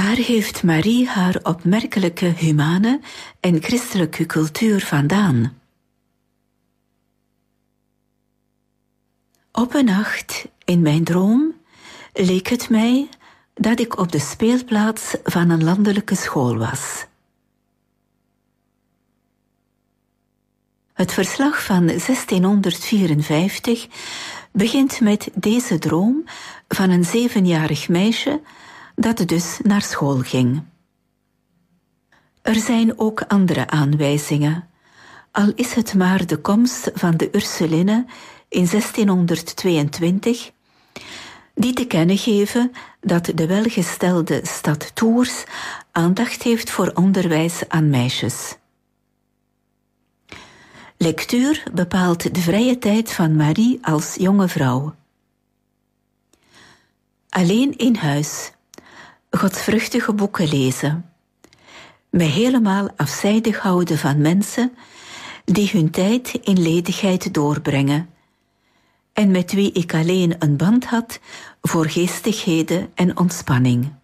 Waar heeft Marie haar opmerkelijke humane en christelijke cultuur vandaan? Op een nacht in mijn droom leek het mij dat ik op de speelplaats van een landelijke school was. Het verslag van 1654 begint met deze droom van een 7-jarig meisje dat dus naar school ging. Er zijn ook andere aanwijzingen, al is het maar de komst van de Ursuline in 1622, die te kennen geven dat de welgestelde stad Tours aandacht heeft voor onderwijs aan meisjes. Lectuur bepaalt de vrije tijd van Marie als jonge vrouw. Alleen in huis, godsvruchtige boeken lezen, me helemaal afzijdig houden van mensen die hun tijd in ledigheid doorbrengen en met wie ik alleen een band had voor geestigheden en ontspanning.